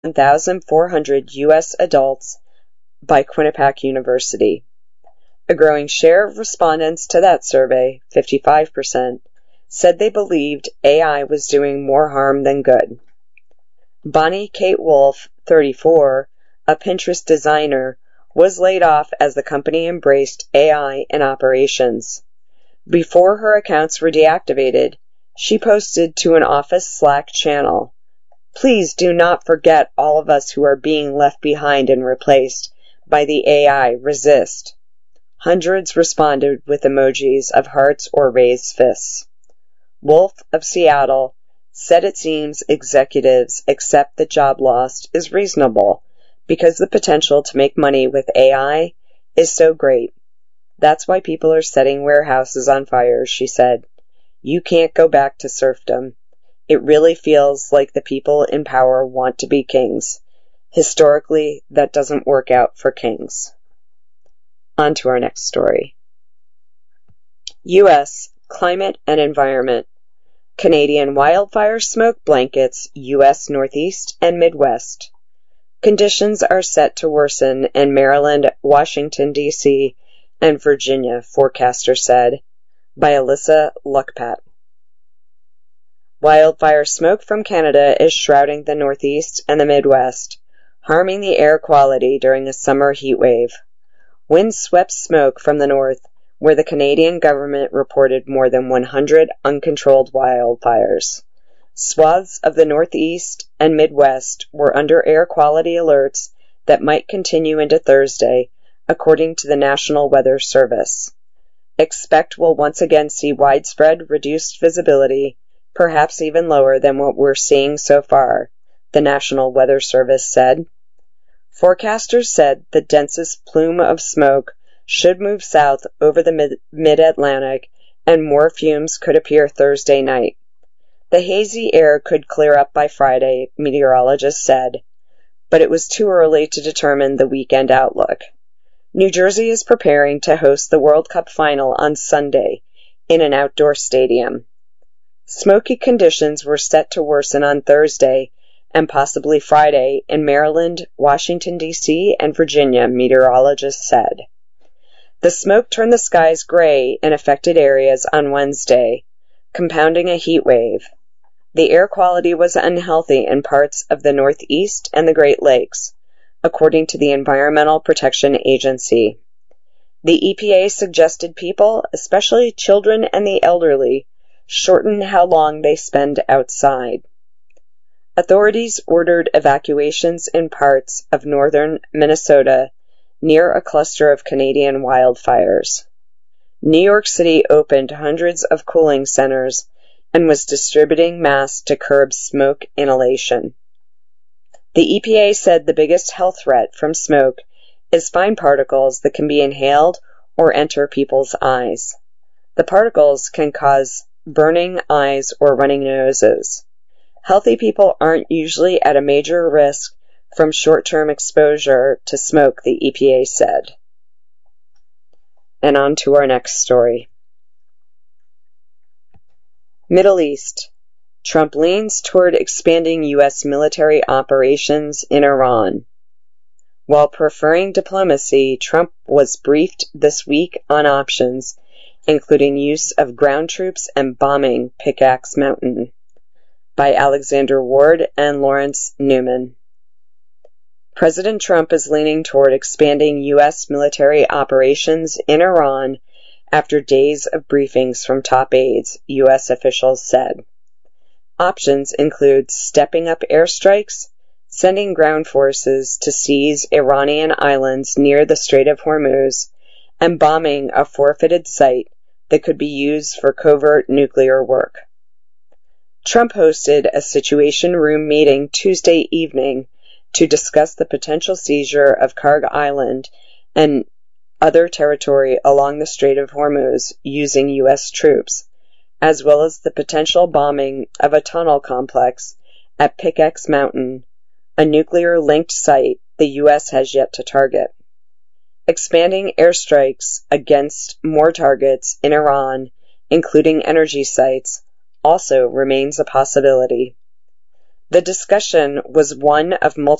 1,400 U.S. adults by Quinnipiac University. A growing share of respondents to that survey, 55%, said they believed AI was doing more harm than good. Bonnie Kate Wolf, 34, a Pinterest designer, was laid off as the company embraced AI in operations. Before her accounts were deactivated, she posted to an office Slack channel, "Please do not forget all of us who are being left behind and replaced by the AI. Resist." Hundreds responded with emojis of hearts or raised fists. Wolf of Seattle said it seems executives accept that job loss is reasonable because the potential to make money with AI is so great. That's why people are setting warehouses on fire, she said. You can't go back to serfdom. It really feels like the people in power want to be kings. Historically, that doesn't work out for kings. On to our next story. U.S. Climate and Environment. Canadian wildfire smoke blankets U.S. Northeast and Midwest. Conditions are set to worsen in Maryland, Washington, D.C., and Virginia, forecaster said, by Alyssa Luckpat. Wildfire smoke from Canada is shrouding the Northeast and the Midwest, harming the air quality during a summer heat wave. Wind swept smoke from the north, where the Canadian government reported more than 100 uncontrolled wildfires. Swaths of the Northeast and Midwest were under air quality alerts that might continue into Thursday, according to the National Weather Service. Expect we'll once again see widespread reduced visibility, perhaps even lower than what we're seeing so far, the National Weather Service said. Forecasters said the densest plume of smoke should move south over the mid-Atlantic, and more fumes could appear Thursday night. The hazy air could clear up by Friday, meteorologists said, but it was too early to determine the weekend outlook. New Jersey is preparing to host the World Cup final on Sunday in an outdoor stadium. Smoky conditions were set to worsen on Thursday and possibly Friday in Maryland, Washington, D.C., and Virginia, meteorologists said. The smoke turned the skies gray in affected areas on Wednesday, compounding a heat wave. The air quality was unhealthy in parts of the Northeast and the Great Lakes, according to the Environmental Protection Agency. The EPA suggested people, especially children and the elderly, shorten how long they spend outside. Authorities ordered evacuations in parts of northern Minnesota near a cluster of Canadian wildfires. New York City opened hundreds of cooling centers and was distributing masks to curb smoke inhalation. The EPA said the biggest health threat from smoke is fine particles that can be inhaled or enter people's eyes. The particles can cause burning eyes or running noses. Healthy people aren't usually at a major risk from short-term exposure to smoke, the EPA said. And on to our next story. Middle East. Trump leans toward expanding U.S. military operations in Iran. While preferring diplomacy, Trump was briefed this week on options, including use of ground troops and bombing Pickaxe Mountain, by Alexander Ward and Lawrence Newman. President Trump is leaning toward expanding U.S. military operations in Iran after days of briefings from top aides, U.S. officials said. Options include stepping up airstrikes, sending ground forces to seize Iranian islands near the Strait of Hormuz, and bombing a forfeited site that could be used for covert nuclear work. Trump hosted a Situation Room meeting Tuesday evening to discuss the potential seizure of Karg Island and other territory along the Strait of Hormuz using U.S. troops, as well as the potential bombing of a tunnel complex at Pickaxe Mountain, a nuclear-linked site the U.S. has yet to target. Expanding airstrikes against more targets in Iran, including energy sites, also remains a possibility. The discussion was one of multiple